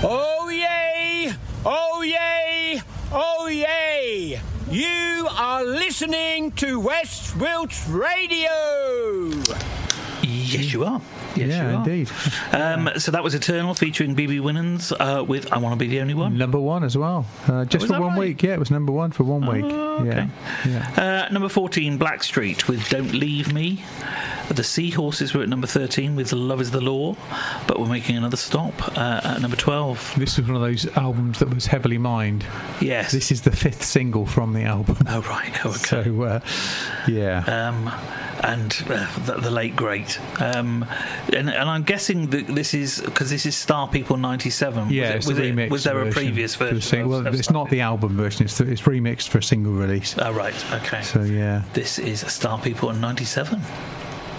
Oh yay! Oh yay! Oh yay! You are listening to West Wilts Radio! Yes, you are. Yes, yeah, you are. Indeed. So that was Eternal featuring BB Winans with I Want to Be the Only One. Number one as well. Just for 1 week. Yeah, it was number one for 1 week. Okay. Yeah. Number 14, Blackstreet with Don't Leave Me. The Seahorses were at number 13 with Love is the Law, but we're making another stop at number 12. This was one of those albums that was heavily mined. Yes. This is the 5th single from the album. Oh, right. Okay. So, yeah. And the late great. And I'm guessing that this is because this is Star People 97. Yeah, it's a remix. Was there a previous version? Well, it's not the album version. It's remixed for a single release. Oh, right. Okay. So yeah, this is Star People 97.